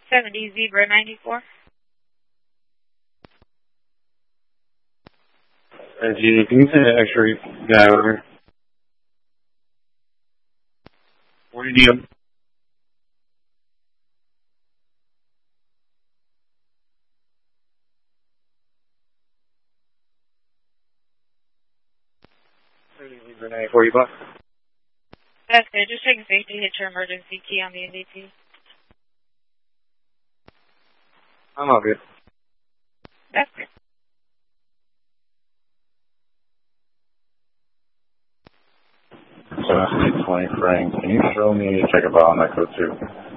70 Zebra 94. Genie, can you send an X-ray guy over? Where do you need him? Zebra 94, you buck? That's good. Just taking safety, hit your emergency key on the NDT. I'm all good. That's good. So that's 20 Frank. Can you show me check a file on that code too?